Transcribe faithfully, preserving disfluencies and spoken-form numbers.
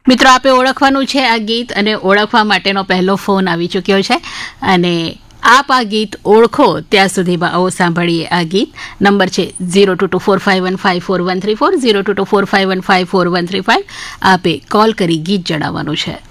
મિત્રો, આપે ઓળખવાનું છે આ ગીત, અને ઓળખવા માટેનો પહેલો ફોન આવી ચૂક્યો છે, અને આપ આ ગીત ઓળખો ત્યાં સુધીમાં આવો સાંભળીએ આ ગીત. નંબર છે zero two two four five one five four one three four zero two two four five one five four one three five. આપે કોલ કરી ગીત જણાવવાનું છે.